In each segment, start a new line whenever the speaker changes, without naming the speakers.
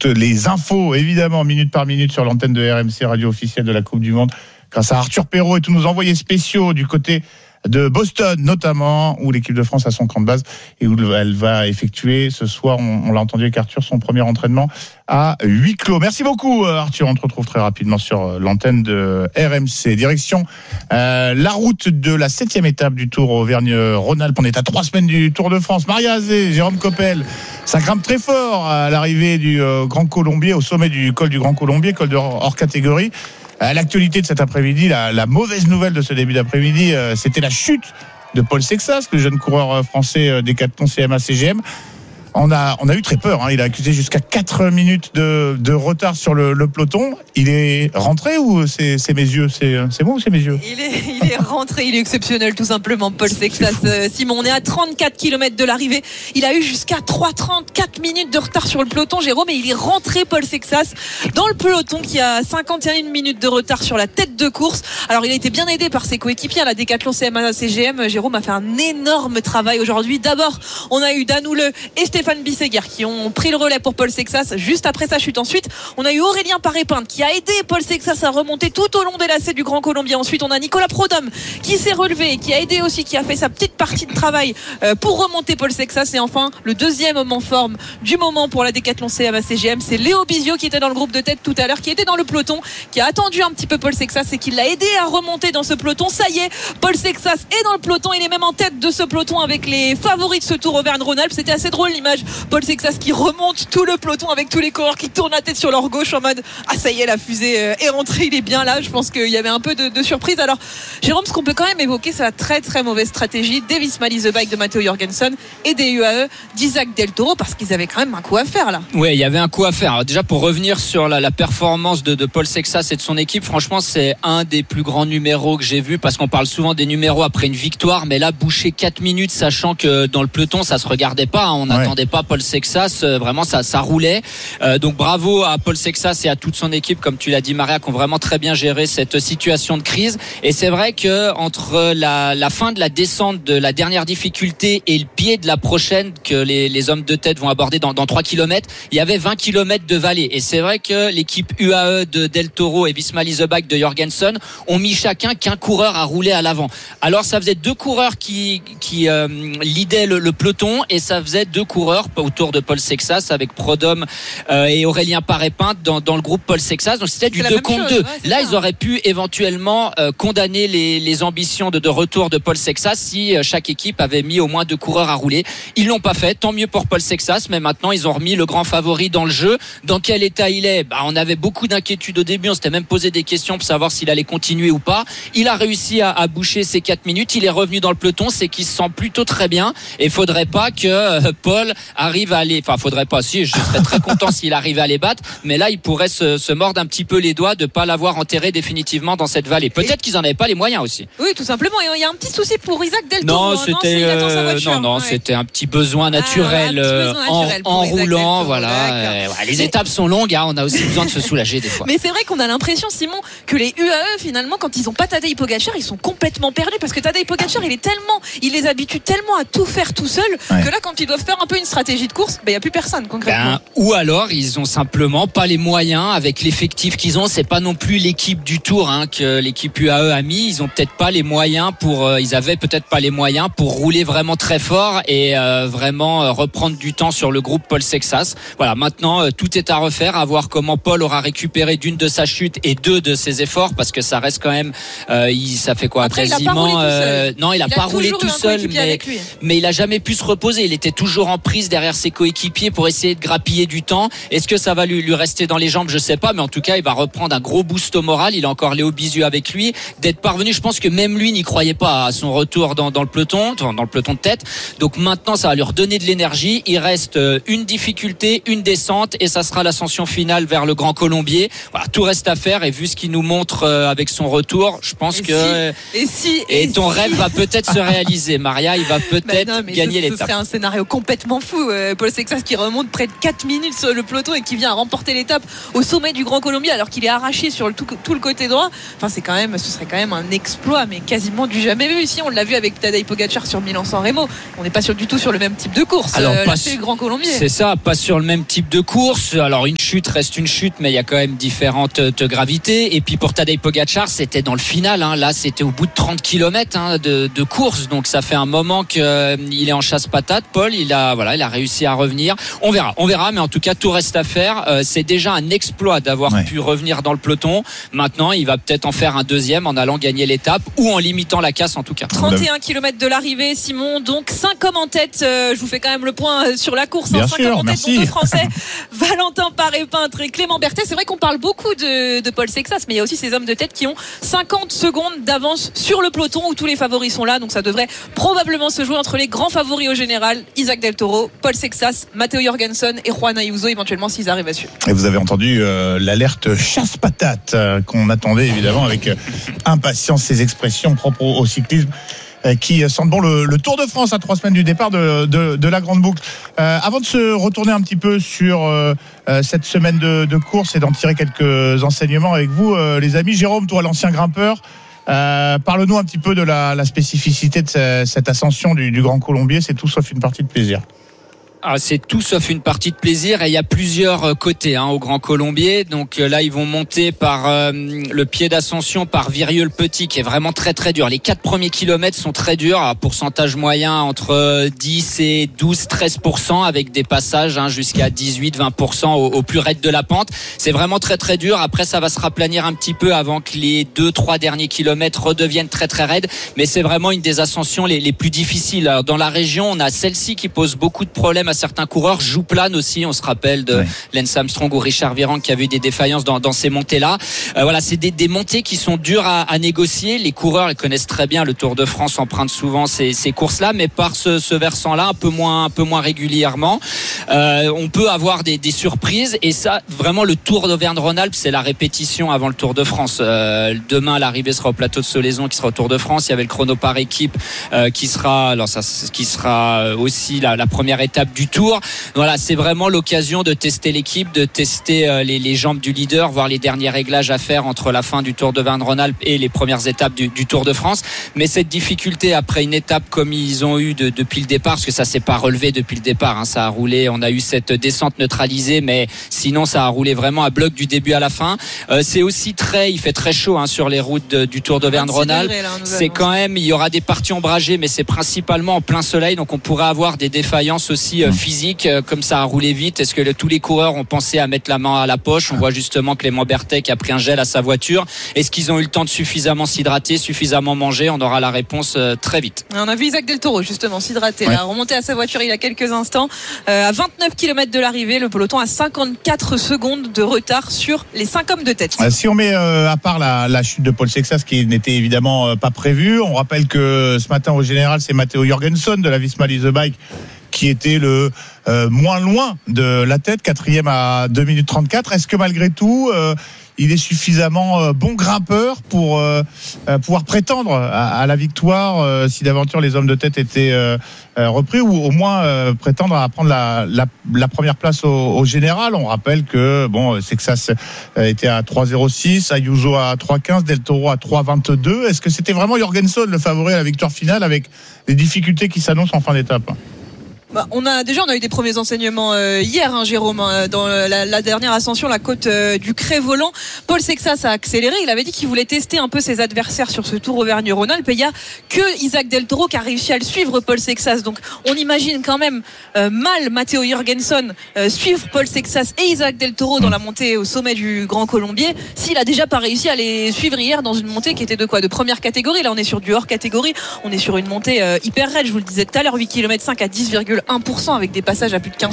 les infos, évidemment, minute par minute sur l'antenne de RMC, radio officielle de la Coupe du Monde, grâce à Arthur Perrault et tous nos envoyés spéciaux du côté de Boston notamment, où l'équipe de France a son camp de base et où elle va effectuer ce soir, on l'a entendu avec Arthur, son premier entraînement à huis clos. Merci beaucoup Arthur, on te retrouve très rapidement sur l'antenne de RMC. Direction la route de la 7e étape du Tour Auvergne-Rhône-Alpes. On est à 3 semaines du Tour de France. Maria Azé, Jérôme Coppel, ça grimpe très fort à l'arrivée du Grand Colombier, au sommet du col du Grand Colombier, col de hors catégorie. L'actualité de cet après-midi, la mauvaise nouvelle de ce début d'après-midi, c'était la chute de Paul Sexas, le jeune coureur français décathlon CMA-CGM. On a eu très peur, hein. Il a accusé jusqu'à 4 minutes de retard sur le peloton. Il est rentré ou c'est mes yeux, c'est moi ou c'est mes yeux?
Il est rentré, il est exceptionnel tout simplement, Paul Sexas. Simon, on est à 34 km de l'arrivée. Il a eu jusqu'à 4 minutes de retard sur le peloton, Jérôme, et il est rentré, Paul Sexas, dans le peloton qui a 51 minutes de retard sur la tête de course. Alors il a été bien aidé par ses coéquipiers. La décathlon CMA-CGM, Jérôme a fait un énorme travail aujourd'hui. D'abord, on a eu Dan Houle et Stéphane Bisseguer qui ont pris le relais pour Paul Sexas juste après sa chute. Ensuite, on a eu Aurélien Paré-Pinte qui a aidé Paul Sexas à remonter tout au long des lacets du Grand Colombier. Ensuite, on a Nicolas Prodhomme qui s'est relevé, qui a aidé aussi, qui a fait sa petite partie de travail pour remonter Paul Sexas. Et enfin, le deuxième homme en forme du moment pour la décathlon CMA-CGM, c'est Léo Bizio qui était dans le groupe de tête tout à l'heure, qui était dans le peloton, qui a attendu un petit peu Paul Sexas et qui l'a aidé à remonter dans ce peloton. Ça y est, Paul Sexas est dans le peloton, il est même en tête de ce peloton avec les favoris de ce Tour Auvergne-Rhône-Alpes. C'était assez drôle l'image, Paul Sexas qui remonte tout le peloton avec tous les coureurs qui tournent la tête sur leur gauche en mode ah ça y est, la fusée est rentrée, il est bien là. Je pense qu'il y avait un peu de surprise. Alors Jérôme, ce qu'on peut quand même évoquer, c'est la très très mauvaise stratégie des Visma Lease the Bike de Matteo Jorgensen et des UAE d'Isaac Del Toro, parce qu'ils avaient quand même un coup à faire là.
Oui, il y avait un coup à faire. Alors, déjà pour revenir sur la performance de Paul Sexas et de son équipe, franchement c'est un des plus grands numéros que j'ai vu, parce qu'on parle souvent des numéros après une victoire, mais là boucher 4 minutes sachant que dans le peloton ça se regardait pas, hein. On n'attendait pas Paul Sexas, vraiment ça roulait. Donc bravo à Paul Sexas et à toute son équipe, comme tu l'as dit Maria, qui ont vraiment très bien géré cette situation de crise. Et c'est vrai que entre la fin de la descente de la dernière difficulté et le pied de la prochaine que les hommes de tête vont aborder dans 3 km, il y avait 20 km de vallée. Et c'est vrai que l'équipe UAE de Del Toro et Visma Lease the Bike de Jorgensen ont mis chacun qu'un coureur à rouler à l'avant. Alors ça faisait 2 coureurs qui leadaient le peloton, et ça faisait 2 coureurs autour de Paul Sexas avec Prodhomme et Aurélien Paré-Pinte dans le groupe Paul Sexas. Donc c'était du 2 contre 2. Là, ils auraient pu éventuellement condamner les ambitions de retour de Paul Sexas si chaque équipe avait mis au moins 2 coureurs à rouler. Ils l'ont pas fait. Tant mieux pour Paul Sexas, mais maintenant ils ont remis le grand favori dans le jeu. Dans quel état il est? On avait beaucoup d'inquiétudes au début. On s'était même posé des questions pour savoir s'il allait continuer ou pas. Il a réussi à boucher ses 4 minutes. Il est revenu dans le peloton. C'est qu'il se sent plutôt très bien. Et faudrait pas que Paul arrive à aller. Enfin, faudrait pas. Si, je serais très content s'il arrivait à les battre. Mais là, il pourrait se mordre un petit peu les doigts de pas l'avoir enterré définitivement dans cette vallée. Peut-être qu'ils en avaient pas les moyens aussi.
Oui, tout simplement. Et il y a un petit souci pour Isaac Del Toro.
Non, c'était un petit besoin naturel, en roulant. Voilà. Les étapes sont longues. Hein, on a aussi besoin de se soulager des fois.
Mais c'est vrai qu'on a l'impression, Simon, que les UAE finalement, quand ils ont pas Tadej Pogačar, ils sont complètement perdus, parce que Tadej Pogačar, il les habitue tellement à tout faire tout seul que là, quand ils doivent faire un peu une stratégie de course, il y a plus personne concrètement.
Ou alors ils ont simplement pas les moyens avec l'effectif qu'ils ont. C'est pas non plus l'équipe du Tour que l'équipe UAE a mis. Ils ont peut-être pas les moyens ils avaient peut-être pas les moyens pour rouler vraiment très fort et vraiment reprendre du temps sur le groupe Paul Sexas. Voilà, maintenant tout est à refaire, à voir comment Paul aura récupéré d'une de sa chute et 2 de ses efforts, parce que ça reste quand même ça fait quoi?
Après,
quasiment il a pas roulé tout seul, mais il a jamais pu se reposer. Il était toujours en prise derrière ses coéquipiers pour essayer de grappiller du temps. Est-ce que ça va lui rester dans les jambes? Je sais pas, mais en tout cas il va reprendre un gros boost au moral. Il a encore Léo Bizio avec lui, d'être parvenu. Je pense que même lui n'y croyait pas à son retour dans le peloton de tête. Donc maintenant ça va lui redonner de l'énergie. Il reste une difficulté, une descente, et ça sera l'ascension finale vers le Grand Colombier. Voilà, tout reste à faire, et vu ce qu'il nous montre avec son retour, je pense que ton rêve va peut-être se réaliser, Maria. Il va peut-être gagner l'étape.
Ce serait un scénario complètement fou. Paul Sexas qui remonte près de 4 minutes sur le peloton et qui vient remporter l'étape au sommet du Grand Colombier alors qu'il est arraché sur tout le côté droit. Enfin, ce serait quand même un exploit, mais quasiment du jamais vu. Ici, on l'a vu avec Tadej Pogacar sur Milan-San Remo. On n'est pas du tout sur le même type de course.
Alors,
c'est le Grand Colombier.
C'est ça, pas sur le même type de course. Alors, une chute reste une chute, mais il y a quand même différentes gravités. Et puis, pour Tadej Pogacar, c'était dans le final. Là, c'était au bout de 30 km de course. Donc, ça fait un moment qu'il est en chasse-patate. Paul, il a réussi à revenir. On verra, mais en tout cas, tout reste à faire. C'est déjà un exploit d'avoir pu revenir dans le peloton. Maintenant, il va peut-être en faire un deuxième en allant gagner l'étape ou en limitant la casse en tout cas.
31 km de l'arrivée, Simon. Donc 5 hommes en tête. Je vous fais quand même le point sur la course. 5 hommes en tête pour 2 Français. Valentin Paré-Peintre et Clément Berthet. C'est vrai qu'on parle beaucoup de Paul Sexas, mais il y a aussi ces hommes de tête qui ont 50 secondes d'avance sur le peloton où tous les favoris sont là. Donc ça devrait probablement se jouer entre les grands favoris au général, Isaac Del Toro, Paul Sexas, Matteo Jorgensen et Juan Ayuso, éventuellement s'ils arrivent à suivre.
Et vous avez entendu l'alerte chasse-patate qu'on attendait évidemment avec impatience, ces expressions propres au cyclisme qui sentent bon le Tour de France à 3 semaines du départ de la Grande Boucle. Avant de se retourner un petit peu sur cette semaine de course et d'en tirer quelques enseignements avec vous, les amis. Jérôme, toi l'ancien grimpeur, parle-nous un petit peu de la spécificité de cette ascension du Grand Colombier. C'est tout sauf une partie de plaisir.
C'est tout sauf une partie de plaisir et il y a plusieurs côtés au Grand Colombier. Donc là, ils vont monter par le pied d'ascension par Virieu-le-Petit qui est vraiment très très dur. Les 4 premiers kilomètres sont très durs, à pourcentage moyen entre 10 et 12-13% avec des passages jusqu'à 18-20% au plus raide de la pente. C'est vraiment très très dur. Après, ça va se raplanir un petit peu avant que les 2-3 derniers kilomètres redeviennent très très raides. Mais c'est vraiment une des ascensions les plus difficiles. Alors, dans la région, on a celle-ci qui pose beaucoup de problèmes à certains coureurs. Jouplane aussi, on se rappelle de Lance Armstrong ou Richard Virenque qui avait eu des défaillances dans ces montées-là. Voilà, c'est des montées qui sont dures à négocier. Les coureurs, ils connaissent très bien le Tour de France, empruntent souvent ces courses-là, mais par ce versant-là, un peu moins régulièrement. On peut avoir des surprises et ça, vraiment, le Tour d'Auvergne-Rhône-Alpes, c'est la répétition avant le Tour de France. Demain, l'arrivée sera au plateau de Solaison qui sera au Tour de France. Il y avait le chrono par équipe qui sera aussi la première étape du Tour. Voilà, c'est vraiment l'occasion de tester l'équipe, de tester les jambes du leader, voir les derniers réglages à faire entre la fin du Tour d'Auvergne-Rhône-Alpes et les premières étapes du Tour de France. Mais cette difficulté après une étape comme ils ont eu depuis le départ, parce que ça s'est pas relevé depuis le départ, ça a roulé, on a eu cette descente neutralisée, mais sinon ça a roulé vraiment à bloc du début à la fin. C'est aussi il fait très chaud sur les routes du Tour d'Auvergne-Rhône-Alpes. C'est quand même, il y aura des parties ombragées, mais c'est principalement en plein soleil, donc on pourrait avoir des défaillances aussi physique, comme ça a roulé vite. Est-ce que tous les coureurs ont pensé à mettre la main à la poche? On voit justement Clément Berthet qui a pris un gel à sa voiture. Est-ce qu'ils ont eu le temps de suffisamment s'hydrater, suffisamment manger? On aura la réponse très vite.
On a vu Isaac Del Toro justement s'hydrater, remonter à sa voiture il y a quelques instants. À 29 km de l'arrivée, le peloton a 54 secondes de retard sur les 5 hommes de tête.
Si on met à part la chute de Paul Sexas qui n'était évidemment pas prévue, on rappelle que ce matin au général, c'est Matteo Jorgensen de la Visma Lease Bike qui était le moins loin de la tête, 4e à 2 minutes 34. Est-ce que malgré tout, il est suffisamment bon grimpeur pour pouvoir prétendre à la victoire si d'aventure les hommes de tête étaient repris, ou au moins prétendre à prendre la première place au général? On rappelle que Sexas était à 3,06, Ayuso à 3,15, Del Toro à 3,22. Est-ce que c'était vraiment Jorgensen le favori à la victoire finale avec les difficultés qui s'annoncent en fin d'étape?
On a eu des premiers enseignements hier, Jérôme, dans la dernière ascension, la côte du Cré-Volant. Paul Sexas a accéléré. Il avait dit qu'il voulait tester un peu ses adversaires sur ce Tour Auvergne-Rhône-Alpes. Et il y a que Isaac Del Toro qui a réussi à le suivre, Paul Sexas. Donc on imagine quand même mal Matteo Jorgensen suivre Paul Sexas et Isaac Del Toro dans la montée au sommet du Grand Colombier, s'il a déjà pas réussi à les suivre hier dans une montée qui était de première catégorie. Là on est sur du hors catégorie, on est sur une montée hyper raide, je vous le disais tout à l'heure, 8 km 5 à 10,1% avec des passages à plus de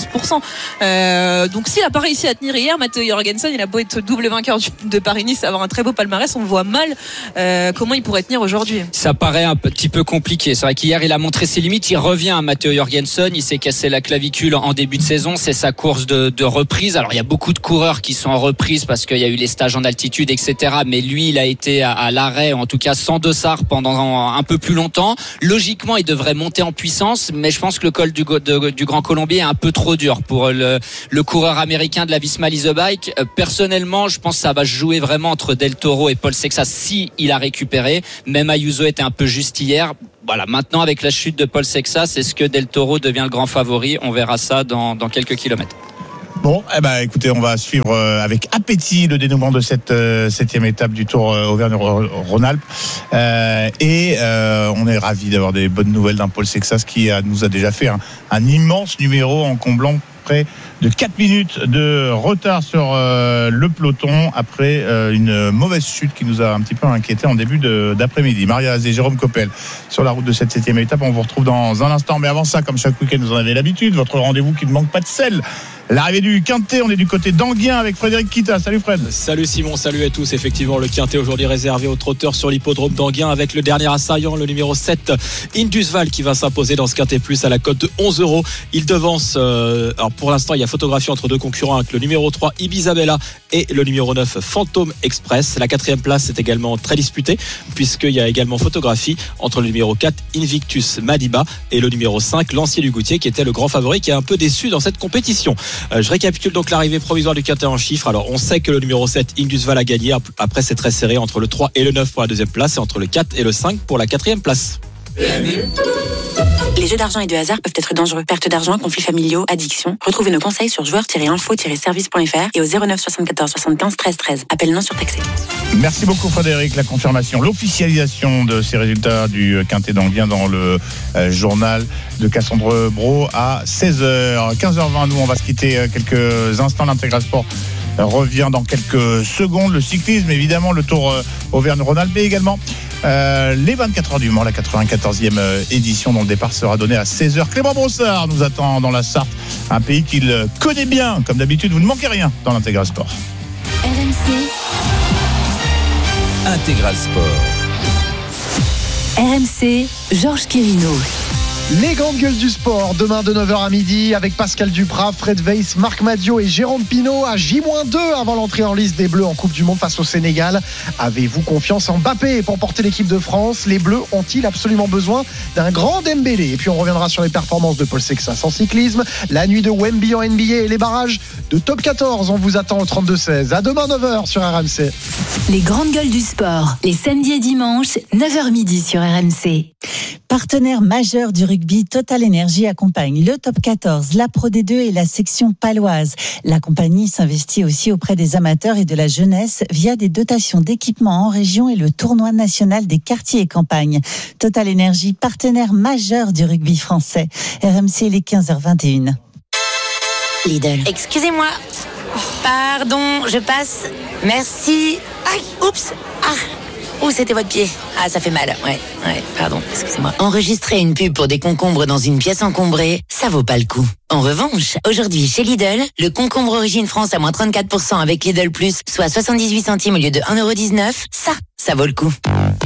15%. Donc s'il a pas réussi à tenir hier, Matteo Jorgensen, il a beau être double vainqueur de Paris-Nice, avoir un très beau palmarès, on voit mal comment il pourrait tenir aujourd'hui.
Ça paraît un petit peu compliqué. C'est vrai qu'hier il a montré ses limites. Il revient à Matteo Jorgensen, il s'est cassé la clavicule en début de saison, c'est sa course de reprise. Alors il y a beaucoup de coureurs qui sont en reprise parce qu'il y a eu les stages en altitude, etc. Mais lui il a été à l'arrêt, en tout cas sans dossard pendant un peu plus longtemps. Logiquement il devrait monter en puissance, mais je pense que le col du du Grand Colombier est un peu trop dur pour le coureur américain de la Visma Lease Bike. Personnellement, je pense que ça va jouer vraiment entre Del Toro et Paul Sexas si il a récupéré. Même Ayuso était un peu juste hier. Voilà, maintenant avec la chute de Paul Sexas, est-ce que Del Toro devient le grand favori? On verra ça dans quelques kilomètres.
Bon, écoutez, on va suivre avec appétit le dénouement de cette 7e étape du Tour Auvergne-Rhône-Alpes. On est ravis d'avoir des bonnes nouvelles d'un Paul Sexas qui nous a déjà fait un immense numéro en comblant près de 4 minutes de retard sur le peloton après une mauvaise chute qui nous a un petit peu inquiété en début d'après-midi. Maria et Jérôme Coppel sur la route de cette 7e étape. On vous retrouve dans un instant. Mais avant ça, comme chaque week-end, vous en avez l'habitude, votre rendez-vous qui ne manque pas de sel. L'arrivée du Quintet, on est du côté d'Anguien avec Frédéric Kita. Salut Fred.
Salut Simon, salut à tous. Effectivement, le Quintet aujourd'hui réservé aux trotteurs sur l'hippodrome d'Anguien avec le dernier assaillant, le numéro 7, Indusval, qui va s'imposer dans ce Quintet Plus à la cote de 11 €. Il devance, alors pour l'instant, il y a photographie entre deux concurrents avec le numéro 3, Ibisabella, et le numéro 9, Phantom Express. La 4e place est également très disputée puisqu'il y a également photographie entre le numéro 4, Invictus Madiba, et le numéro 5, Lancier du Goutier, qui était le grand favori, qui est un peu déçu dans cette compétition. Je récapitule donc l'arrivée provisoire du Quintet en chiffres. Alors on sait que le numéro 7, Indusval, a gagné. Après c'est très serré entre le 3 et le 9 pour la 2e place et entre le 4 et le 5 pour la 4e place.
Les jeux d'argent et de hasard peuvent être dangereux. Perte d'argent, conflits familiaux, addiction. Retrouvez nos conseils sur joueurs-info-service.fr et au 09 74 75 13 13. Appel non surtaxé.
Merci beaucoup Frédéric. La confirmation, l'officialisation de ces résultats du Quintet d'Anguien dans le journal de Cassandre Brault à 16h. 15h20, nous on va se quitter quelques instants. L'Intégral Sport revient dans quelques secondes. Le cyclisme, évidemment, le Tour Auvergne-Rhône-Alpes, mais également les 24 heures du Mans, la 94e édition dont le départ sera donné à 16h. Clément Brossard nous attend dans la Sarthe, un pays qu'il connaît bien. Comme d'habitude, vous ne manquez rien dans l'Intégral Sport.
RMC
Intégral Sport.
RMC, Georges Quirino.
Les grandes gueules du sport, demain de 9h à midi avec Pascal Duprat, Fred Weiss, Marc Madiot et Jérôme Pinault à J-2 avant l'entrée en liste des Bleus en Coupe du Monde face au Sénégal. Avez-vous confiance en Mbappé pour porter l'équipe de France? Les Bleus ont-ils absolument besoin d'un grand Dembélé? Et puis on reviendra sur les performances de Paul Sexas en cyclisme, la nuit de Wemby en NBA et les barrages de Top 14. On vous attend au 32-16. À demain 9h sur RMC.
Les grandes gueules du sport, les samedis et dimanches, 9h midi sur RMC.
Partenaire majeur du rugby, Total Energy accompagne le Top 14, la Pro D2 et la section paloise. La compagnie s'investit aussi auprès des amateurs et de la jeunesse via des dotations d'équipements en région et le tournoi national des quartiers et campagnes. Total Energy, partenaire majeur du rugby français. RMC, les 15h21.
Lidl. Excusez-moi. Pardon, je passe. Merci. Aïe, oups. Où c'était votre pied? Ah, ça fait mal. Ouais, pardon, excusez-moi. Enregistrer une pub pour des concombres dans une pièce encombrée, ça vaut pas le coup. En revanche, aujourd'hui, chez Lidl, le concombre Origine France à moins 34% avec Lidl Plus, soit 78 centimes au lieu de 1,19€, ça vaut le coup.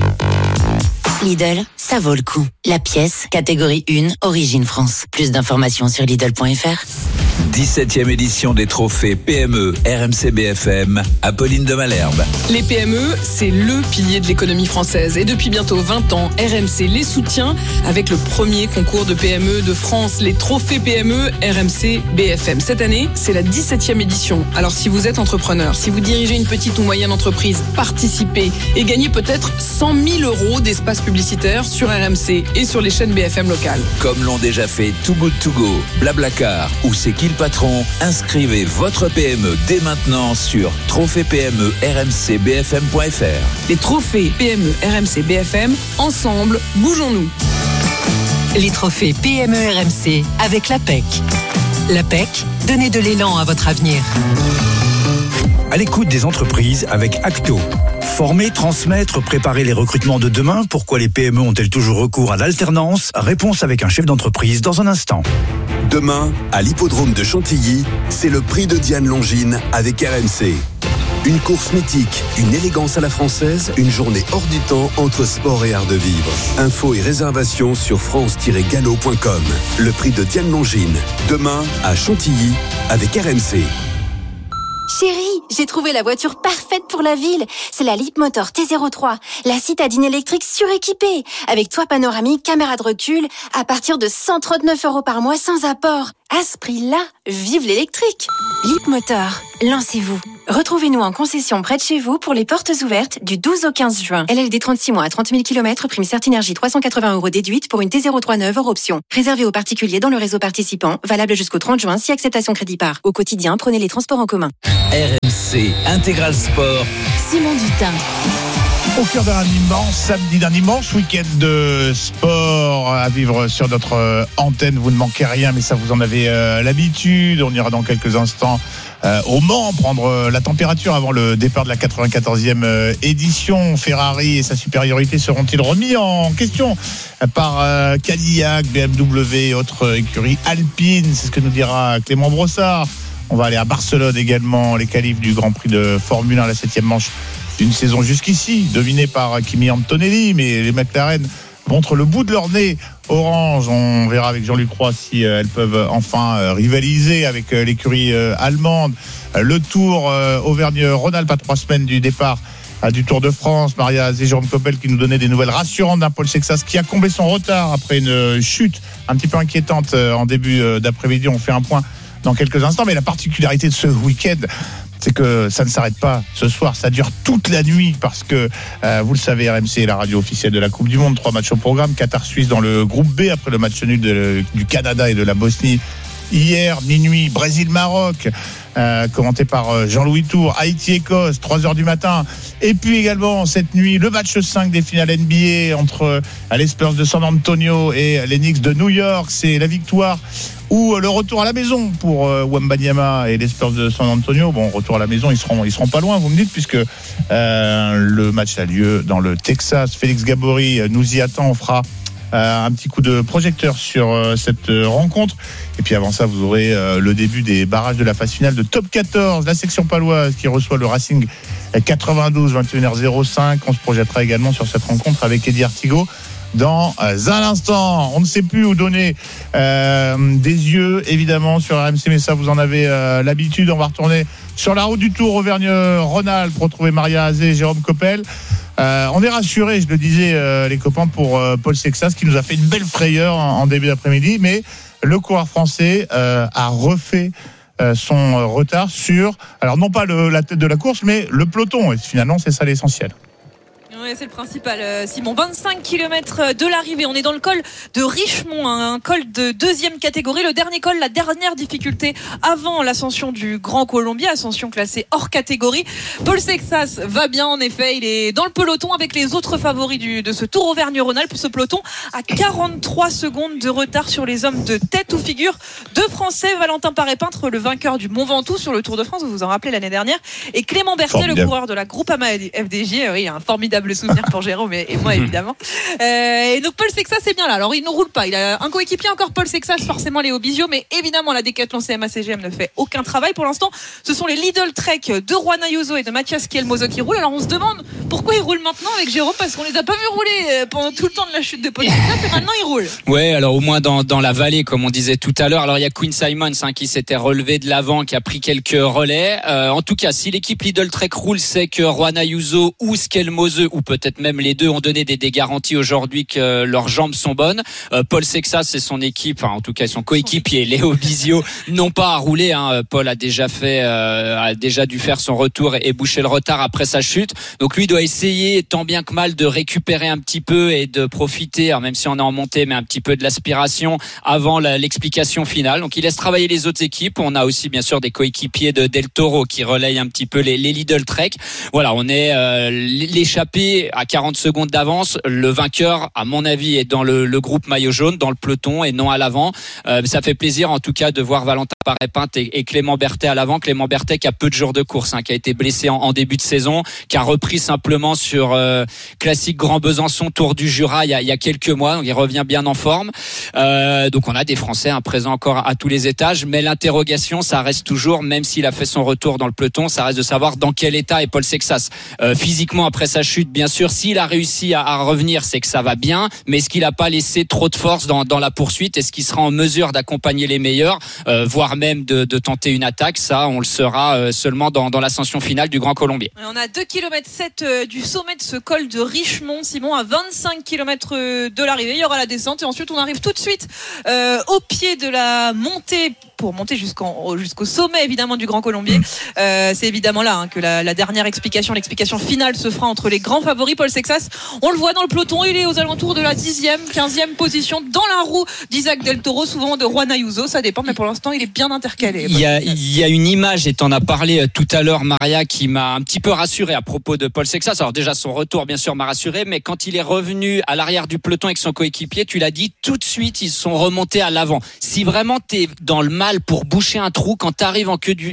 Lidl, ça vaut le coup. La pièce, catégorie 1, Origine France. Plus d'informations sur Lidl.fr.
17e édition des trophées PME RMC BFM, Apolline de Malherbe.
Les PME, c'est le pilier de l'économie française. Et depuis bientôt 20 ans, RMC les soutient avec le premier concours de PME de France, les trophées PME RMC BFM. Cette année, c'est la 17e édition. Alors si vous êtes entrepreneur, si vous dirigez une petite ou moyenne entreprise, participez et gagnez peut-être 100 000 € d'espace publicitaire sur RMC et sur les chaînes BFM locales.
Comme l'ont déjà fait Too Good To Go, Blablacar ou C'est qui le patron? Inscrivez votre PME dès maintenant sur trophées-PME-RMC-BFM.fr.
Les trophées PME RMC BFM, ensemble, bougeons-nous.
Les trophées PME RMC avec l'APEC. L'APEC, donnez de l'élan à votre avenir.
À l'écoute des entreprises avec Acto. Former, transmettre, préparer les recrutements de demain. Pourquoi les PME ont-elles toujours recours à l'alternance? Réponse avec un chef d'entreprise dans un instant.
Demain, à l'hippodrome de Chantilly, c'est le prix de Diane Longines avec RMC. Une course mythique, une élégance à la française, une journée hors du temps entre sport et art de vivre. Infos et réservations sur france-gallo.com. Le prix de Diane Longines, demain à Chantilly avec RMC.
Chérie, j'ai trouvé la voiture parfaite pour la ville. C'est la Leapmotor T03, la citadine électrique suréquipée, avec toit panoramique, caméra de recul, à partir de 139 € par mois sans apport. À ce prix-là, vive l'électrique. Leapmotor, lancez-vous. Retrouvez-nous en concession près de chez vous pour les portes ouvertes du 12 au 15 juin. LLD 36 mois à 30 000 km, prime Certinergie 380 € déduite pour une T03 neuve hors option. Réservé aux particuliers dans le réseau participant, valable jusqu'au 30 juin si acceptation crédit par. Au quotidien, prenez les transports en commun.
RMC Intégral Sport.
Simon Dutin.
Au cœur d'un immense week-end de sport à vivre sur notre antenne. Vous ne manquez rien, mais ça vous en avez l'habitude. On ira dans quelques instants au Mans prendre la température avant le départ de la 94e édition. Ferrari et sa supériorité seront-ils remis en question par Cadillac, BMW et autres écuries alpines? C'est ce que nous dira Clément Brossard. On va aller à Barcelone également, les qualifs du Grand Prix de Formule 1, la 7e manche d'une saison jusqu'ici dominée par Kimi Antonelli, mais les McLaren montrent le bout de leur nez orange. On verra avec Jean-Luc Roy si elles peuvent enfin rivaliser avec l'écurie allemande. Le Tour Auvergne-Rhône-Alpes à 3 semaines du départ du Tour de France. Maria Azé, Jérôme Coppel qui nous donnait des nouvelles rassurantes d'un Paul Sexas qui a comblé son retard après une chute un petit peu inquiétante en début d'après-midi. On fait un point dans quelques instants, mais la particularité de ce week-end, c'est que ça ne s'arrête pas ce soir, ça dure toute la nuit parce que, vous le savez, RMC est la radio officielle de la Coupe du Monde. 3 matchs au programme, Qatar-Suisse dans le groupe B après le match nul du Canada et de la Bosnie hier, minuit, Brésil-Maroc, commenté par Jean-Louis Tour, Haïti-Écosse, 3h du matin, et puis également cette nuit, le match 5 des finales NBA entre les Spurs de San Antonio et les Knicks de New York. C'est la victoire ou le retour à la maison pour Wembanyama et les Spurs de San Antonio. Bon, retour à la maison, ils seront pas loin, vous me dites, puisque le match a lieu dans le Texas. Félix Gabory nous y attend. On fera un petit coup de projecteur sur cette rencontre. Et puis avant ça, vous aurez le début des barrages de la phase finale de Top 14, la section paloise qui reçoit le Racing 92, 21h05. On se projettera également sur cette rencontre avec Eddie Artigo dans un instant. On ne sait plus où donner des yeux, évidemment, sur RMC, mais ça, vous en avez l'habitude. On va retourner sur la route du Tour Auvergne-Rhône-Alpes pour retrouver Maria Azé et Jérôme Coppel. On est rassurés, je le disais, les copains, pour Paul Sexas qui nous a fait une belle frayeur en début d'après-midi, mais le coureur français a refait son retard sur, alors non pas la tête de la course, mais le peloton, et finalement c'est ça l'essentiel.
Oui, c'est le principal, Simon. 25 km de l'arrivée. On est dans le col de Richemont, un col de 2e catégorie. Le dernier col, la dernière difficulté avant l'ascension du Grand Colombier, ascension classée hors catégorie. Paul Sexas va bien, en effet. Il est dans le peloton avec les autres favoris de ce Tour Auvergne-Rhône-Alpes. Ce peloton a 43 secondes de retard sur les hommes de tête ou figure. 2 Français, Valentin Paré-Peintre, le vainqueur du Mont Ventoux sur le Tour de France, vous vous en rappelez l'année dernière, et Clément Berthet, le coureur de la Groupama FDJ. Oui, un formidable souvenir pour Jérôme et moi évidemment. Et donc Paul Sexas c'est bien là. Alors il ne roule pas. Il a un coéquipier encore, Paul Sexas, forcément Léo Bizio, mais évidemment la Décathlon CMA-CGM ne fait aucun travail pour l'instant. Ce sont les Lidl Trek de Juan Ayuso et de Mathias Kielmozo qui roulent. Alors on se demande pourquoi ils roulent maintenant avec Jérôme, parce qu'on les a pas vus rouler pendant tout le temps de la chute de Paul Sexas et maintenant ils roulent.
Ouais, alors au moins dans la vallée comme on disait tout à l'heure. Alors il y a Quinn Simons qui s'était relevé de l'avant, qui a pris quelques relais. En tout cas, si l'équipe Lidl Trek roule, c'est que Juan Ayuso ou Kielmozo ou peut-être même les deux ont donné des garanties aujourd'hui que leurs jambes sont bonnes. Paul Sexas et son équipe, enfin en tout cas son coéquipier Léo Bizio, n'ont pas à rouler. Paul a déjà dû faire son retour et boucher le retard après sa chute. Donc lui doit essayer tant bien que mal de récupérer un petit peu et de profiter, alors même si on est en montée, mais un petit peu de l'aspiration avant l'explication finale. Donc il laisse travailler les autres équipes. On a aussi bien sûr des coéquipiers de Del Toro qui relayent un petit peu les Lidl Trek. Voilà, on est l'échappé à 40 secondes d'avance. Le vainqueur, à mon avis, est dans le groupe maillot jaune, dans le peloton et non à l'avant. Ça fait plaisir en tout cas de voir Valentin Paré-Peintre et Clément Berthet à l'avant. Clément Berthet qui a peu de jours de course, qui a été blessé en début de saison, qui a repris simplement sur classique Grand Besançon, Tour du Jura il y a quelques mois, donc il revient bien en forme. Donc on a des Français présents encore à tous les étages, mais l'interrogation, ça reste toujours, même s'il a fait son retour dans le peloton, ça reste de savoir dans quel état est Paul Sexas. Physiquement après sa chute, bien sûr, s'il a réussi à revenir, c'est que ça va bien, mais est-ce qu'il n'a pas laissé trop de force dans la poursuite? Est-ce qu'il sera en mesure d'accompagner les meilleurs, voire même de tenter une attaque. Ça, on le saura seulement dans l'ascension finale du Grand Colombier.
On a 2,7 km du sommet de ce col de Richemont, Simon, à 25 km de l'arrivée. Il y aura la descente et ensuite on arrive tout de suite au pied de la montée pour monter jusqu'au sommet évidemment du Grand Colombier. C'est évidemment là que la dernière l'explication finale se fera entre les grands favoris. Paul Sexas, on le voit dans le peloton, il est aux alentours de la 10e, 15e position dans la roue d'Isaac Del Toro, souvent de Juan Ayuso, ça dépend, mais pour l'instant il est bien intercalé.
Il y a une image, et t'en as parlé tout à l'heure, Maria, qui m'a un petit peu rassuré à propos de Paul Sexas. Alors déjà son retour bien sûr m'a rassuré, mais quand il est revenu à l'arrière du peloton avec son coéquipier, tu l'as dit, tout de suite ils sont remontés à l'avant. Si vraiment t'es dans le mal pour boucher un trou, quand t'arrives en queue